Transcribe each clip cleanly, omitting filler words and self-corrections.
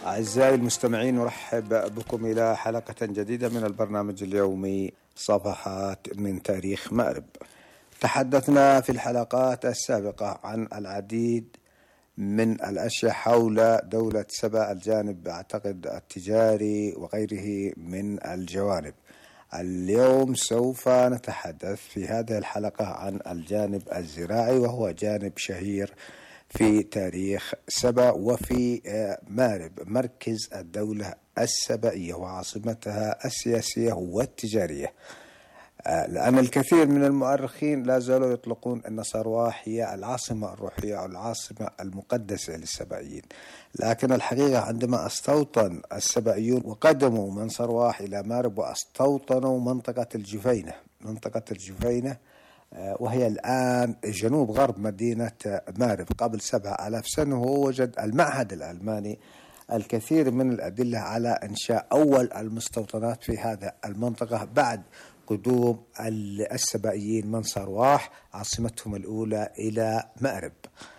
أعزائي المستمعين، نرحب بكم إلى حلقة جديدة من البرنامج اليومي صفحات من تاريخ مأرب. تحدثنا في الحلقات السابقة عن العديد من الأشياء حول دولة سبأ، الجانب أعتقد التجاري وغيره من الجوانب. اليوم سوف نتحدث في هذه الحلقة عن الجانب الزراعي، وهو جانب شهير في تاريخ سبأ وفي مأرب، مركز الدولة السبئية وعاصمتها السياسية والتجارية. لأن الكثير من المؤرخين لا زالوا يطلقون أن صرواح هي العاصمة الروحية أو العاصمة المقدسة للسبئيين، لكن الحقيقة عندما استوطن السبئيون وقدموا من صرواح إلى مأرب واستوطنوا منطقة الجفينة وهي الآن جنوب غرب مدينة مأرب قبل 7000 سنة، ووجد المعهد الألماني الكثير من الأدلة على إنشاء أول المستوطنات في هذا المنطقة بعد قدوم السبئيين من صرواح عاصمتهم الأولى إلى مأرب.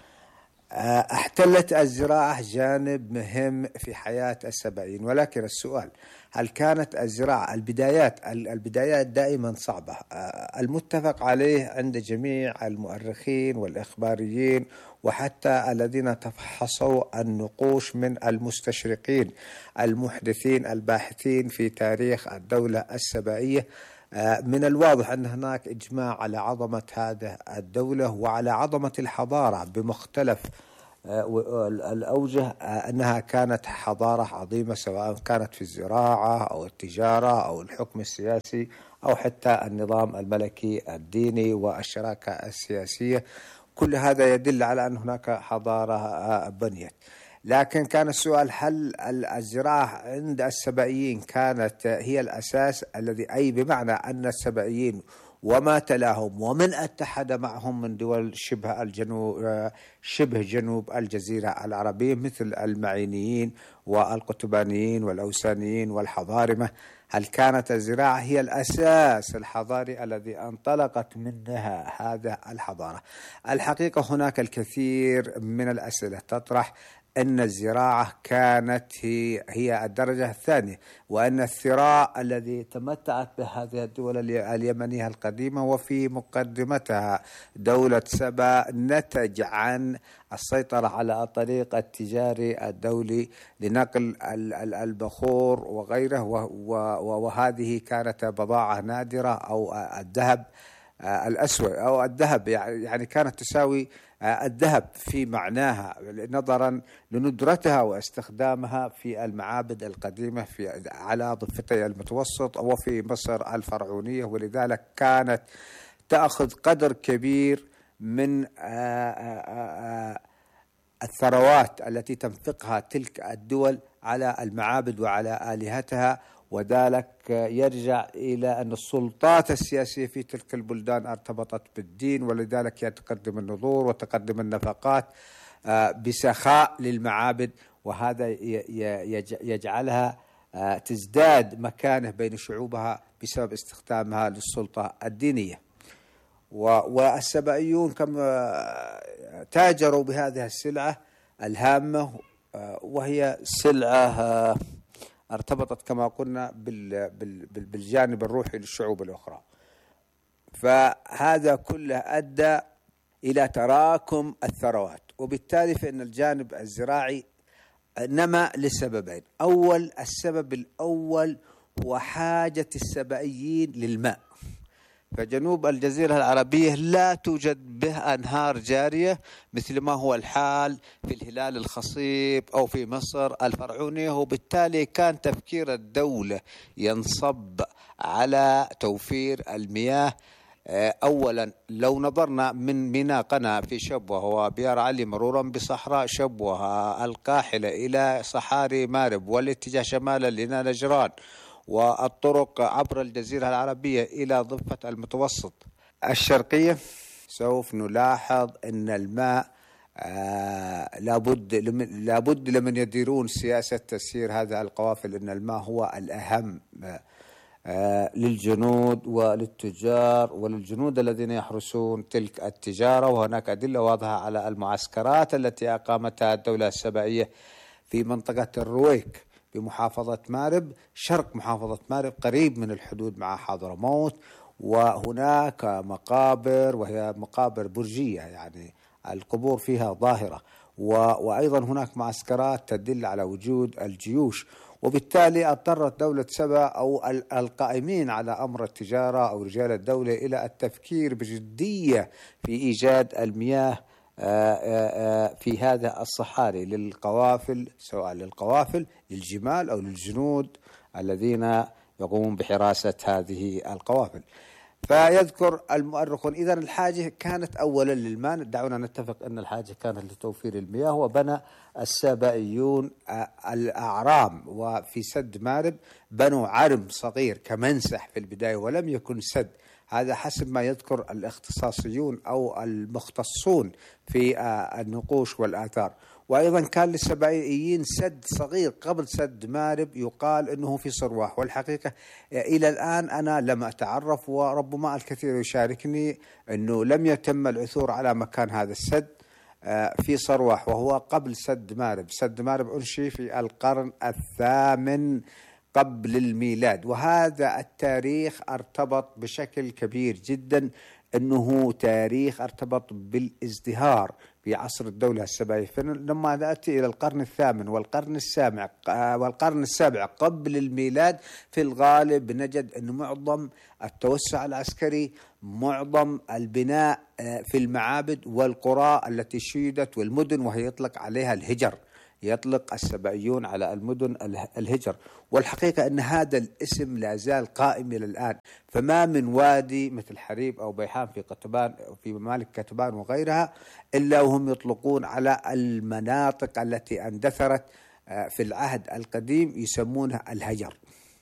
احتلت الزراعة جانب مهم في حياة السبئيين، ولكن السؤال: هل كانت الزراعة البدايات دائما صعبة؟ المتفق عليه عند جميع المؤرخين والإخباريين وحتى الذين تفحصوا النقوش من المستشرقين المحدثين الباحثين في تاريخ الدولة السبئية، من الواضح أن هناك إجماع على عظمة هذه الدولة وعلى عظمة الحضارة بمختلف الأوجه، أنها كانت حضارة عظيمة، سواء كانت في الزراعة أو التجارة أو الحكم السياسي أو حتى النظام الملكي الديني والشراكة السياسية. كل هذا يدل على أن هناك حضارة بنيت. لكن كان السؤال: هل الزراعة عند السبئيين كانت هي الأساس الذي بمعنى أن السبئيين وما تلاهم ومن اتحد معهم من دول شبه جنوب الجزيرة العربية مثل المعينيين والقطبانيين والأوسانيين والحضارمة، هل كانت الزراعة هي الأساس الحضاري الذي انطلقت منها هذه الحضارة؟ الحقيقة هناك الكثير من الأسئلة تطرح أن الزراعة كانت هي الدرجة الثانية، وأن الثراء الذي تمتعت بهذه الدول اليمنية القديمة وفي مقدمتها دولة سبأ نتج عن السيطرة على الطريق التجاري الدولي لنقل البخور وغيره، وهذه كانت بضاعة نادرة، أو الذهب الأسود أو الذهب، يعني كانت تساوي الذهب في معناها نظرا لندرتها واستخدامها في المعابد القديمة على ضفتي المتوسط وفي مصر الفرعونية، ولذلك كانت تأخذ قدر كبير من الثروات التي تنفقها تلك الدول على المعابد وعلى آلهتها. وذلك يرجع إلى أن السلطات السياسية في تلك البلدان ارتبطت بالدين، ولذلك تقدم النذور وتقدم النفقات بسخاء للمعابد، وهذا يجعلها تزداد مكانة بين شعوبها بسبب استخدامها للسلطة الدينية. والسبئيون كم تاجروا بهذه السلعة الهامة، وهي سلعة ارتبطت كما قلنا بالجانب الروحي للشعوب الأخرى. فهذا كله أدى إلى تراكم الثروات، وبالتالي فإن الجانب الزراعي نما لسببين. السبب الأول هو حاجة السبئيين للماء، فجنوب الجزيرة العربية لا توجد به أنهار جارية مثل ما هو الحال في الهلال الخصيب أو في مصر الفرعونية، وبالتالي كان تفكير الدولة ينصب على توفير المياه. أولا لو نظرنا من ميناء قنا في شبوة وبيار علي مرورا بصحراء شبوة القاحلة إلى صحاري مأرب والاتجاه شمالا إلى نجران، والطرق عبر الجزيرة العربية إلى ضفة المتوسط الشرقية، سوف نلاحظ أن الماء لابد لمن يديرون سياسة تسيير هذا القوافل أن الماء هو الأهم للجنود وللتجار وللجنود الذين يحرسون تلك التجارة. وهناك أدلة واضحة على المعسكرات التي أقامتها الدولة السبئية في منطقة الرويك بمحافظة مأرب، شرق محافظة مأرب، قريب من الحدود مع حضرموت. وهناك مقابر وهي مقابر برجية، يعني القبور فيها ظاهرة، وأيضا هناك معسكرات تدل على وجود الجيوش. وبالتالي اضطرت دولة سبأ أو القائمين على أمر التجارة أو رجال الدولة إلى التفكير بجدية في إيجاد المياه في هذا الصحاري للقوافل، سواء للقوافل للجمال أو للجنود الذين يقومون بحراسة هذه القوافل. فيذكر المؤرخون إذن الحاجة كانت أولا للماء، دعونا نتفق أن الحاجة كانت لتوفير المياه، وبنى السبائيون الأعرام. وفي سد مأرب بنوا عرم صغير كمنسح في البداية، ولم يكن سد، هذا حسب ما يذكر الاختصاصيون أو المختصون في النقوش والآثار. وأيضا كان للسبائيين سد صغير قبل سد مأرب يقال أنه في صرواح، والحقيقة إلى الآن أنا لم أتعرف، وربما الكثير يشاركني أنه لم يتم العثور على مكان هذا السد في صرواح، وهو قبل سد مأرب. سد مأرب أنشئ في القرن الثامن قبل الميلاد، وهذا التاريخ ارتبط بشكل كبير جدا، أنه تاريخ ارتبط بالازدهار في عصر الدولة السبائية. فلما نأتي إلى القرن الثامن والقرن السابع قبل الميلاد، في الغالب نجد أن معظم التوسع العسكري، معظم البناء في المعابد والقرى التي شيدت والمدن، وهي يطلق عليها الهجر، يطلق السبائيون على المدن الهجر. والحقيقة أن هذا الاسم لا زال قائم إلى الآن، فما من وادي مثل حريب أو بيحان في قطبان، في ممالك كتبان وغيرها، إلا وهم يطلقون على المناطق التي اندثرت في العهد القديم، يسمونها الهجر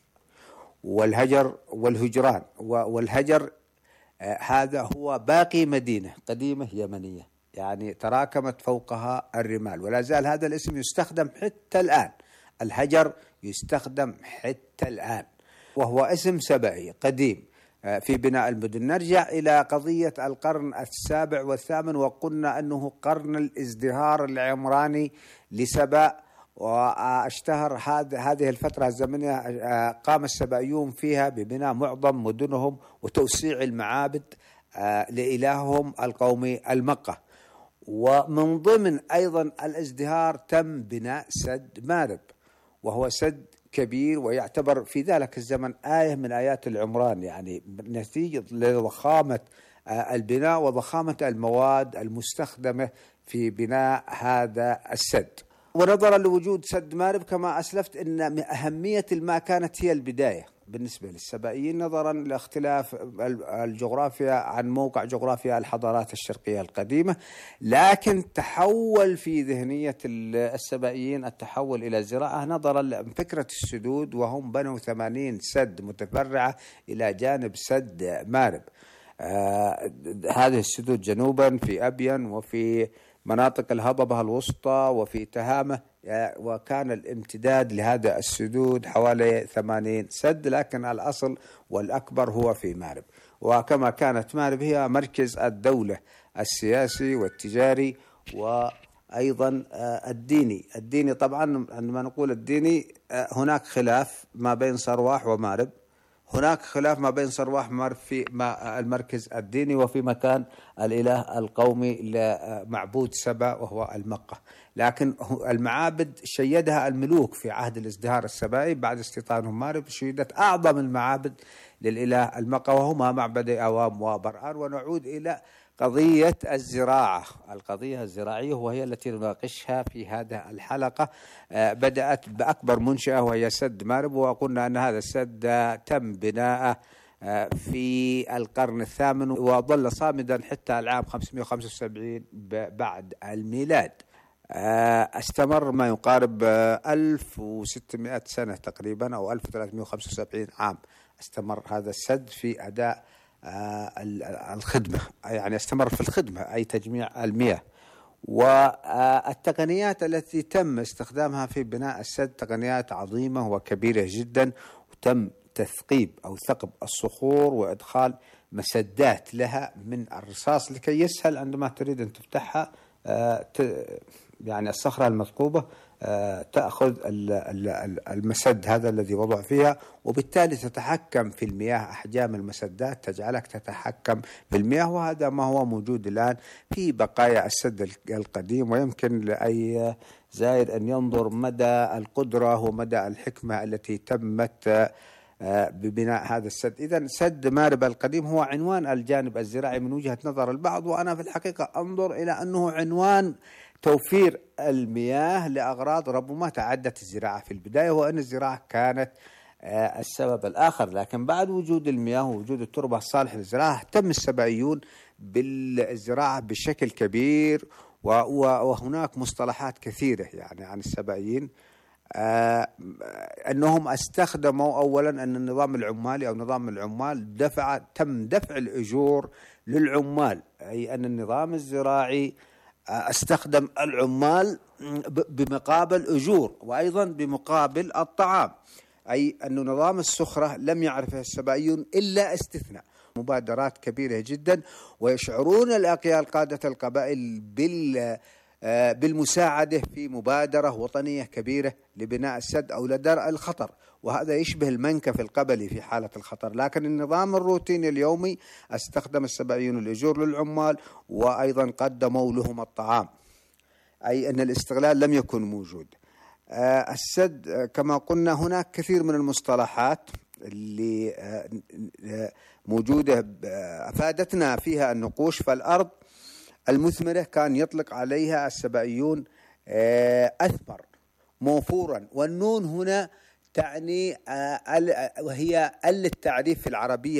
والهجر والهجران. والهجر هذا هو باقي مدينة قديمة يمنية، يعني تراكمت فوقها الرمال، ولا زال هذا الاسم يستخدم حتى الآن. الهجر يستخدم حتى الآن، وهو اسم سبائي قديم في بناء المدن. نرجع إلى قضية القرن السابع والثامن، وقلنا أنه قرن الازدهار العمراني لسبأ، واشتهر هذه الفترة الزمنية قام السبائيون فيها ببناء معظم مدنهم وتوسيع المعابد لإلههم القومي المقة. ومن ضمن أيضا الازدهار تم بناء سد مأرب، وهو سد كبير ويعتبر في ذلك الزمن آية من آيات العمران، يعني نتيجة لضخامة البناء وضخامة المواد المستخدمة في بناء هذا السد. ونظرا لوجود سد مأرب كما أسلفت أن أهمية الماء كانت هي البداية بالنسبة للسبائيين، نظرا لاختلاف الجغرافيا عن موقع جغرافيا الحضارات الشرقية القديمة. لكن تحول في ذهنية السبائيين التحول إلى الزراعة نظرا لفكرة السدود، وهم بنوا 80 سد متفرعة إلى جانب سد مأرب. هذه السدود جنوبا في أبين، وفي مناطق الهضبة الوسطى، وفي تهامة، وكان الامتداد لهذا السدود حوالي 80 سد، لكن الأصل والأكبر هو في مأرب. وكما كانت مأرب هي مركز الدولة السياسي والتجاري وأيضا الديني طبعا عندما نقول الديني هناك خلاف ما بين صرواح ومأرب، هناك خلاف ما بين صرواح ومأرب في المركز الديني، وفي مكان الإله القومي لمعبود سبأ وهو المقة. لكن المعابد شيدها الملوك في عهد الازدهار السبائي بعد استيطانهم مأرب، شيدت أعظم المعابد للإله المقة، وهما معبدي أوام وبرآن. ونعود إلى قضية الزراعة، القضية الزراعية وهي التي نناقشها في هذه الحلقة. بدأت بأكبر منشأة وهي سد مأرب، وقلنا أن هذا السد تم بناءه في القرن الثامن، وظل صامدا حتى العام 575 بعد الميلاد. استمر ما يقارب 1600 سنة تقريبا، أو 1375 عام استمر هذا السد في أداء الخدمة، يعني استمر في الخدمة أي تجميع المياه. والتقنيات التي تم استخدامها في بناء السد تقنيات عظيمة وكبيرة جدا، وتم تثقيب أو ثقب الصخور وإدخال مسدات لها من الرصاص لكي يسهل عندما تريد أن تفتحها يعني الصخرة المثقوبة تأخذ المسد هذا الذي وضع فيها، وبالتالي تتحكم في المياه. أحجام المسدات تجعلك تتحكم في المياه، وهذا ما هو موجود الآن في بقايا السد القديم. ويمكن لأي زائر أن ينظر مدى القدرة ومدى الحكمة التي تمت ببناء هذا السد. إذن سد مارب القديم هو عنوان الجانب الزراعي من وجهة نظر البعض، وأنا في الحقيقة أنظر إلى أنه عنوان توفير المياه لأغراض ربما تعدت الزراعة في البداية، وأن الزراعة كانت السبب الآخر. لكن بعد وجود المياه ووجود التربة الصالحة للزراعة اهتم السبعيون بالزراعة بشكل كبير، وهناك مصطلحات كثيرة يعني عن السبعيين أنهم استخدموا أولا أن النظام العمالي أو نظام العمال تم دفع الأجور للعمال، أي أن النظام الزراعي استخدم العمال بمقابل أجور وأيضا بمقابل الطعام، أي أن نظام السخرة لم يعرفه السبعيون إلا استثناء. مبادرات كبيرة جدا، ويشعرون الأقيال قادة القبائل بالمساعدة في مبادرة وطنية كبيرة لبناء السد أو لدرء الخطر، وهذا يشبه المنكف القبلي في حالة الخطر. لكن النظام الروتيني اليومي استخدم السبعيون الأجور للعمال، وأيضا قدموا لهم الطعام، أي أن الاستغلال لم يكن موجود. السد كما قلنا هناك كثير من المصطلحات اللي موجودة أفادتنا فيها النقوش. فالأرض المثمرة كان يطلق عليها السبعيون أثمر موفورا، والنون هنا تعني وهي التعريف في العربية